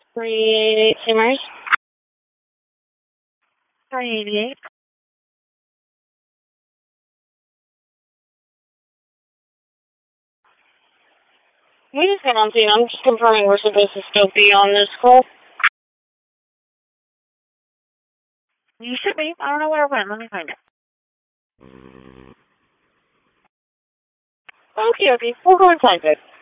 388 Simmers. 388. We just got on scene. I'm just confirming we're supposed to still be on this call. You should be. I don't know where it went. Let me find it. Okay, we'll go inside it.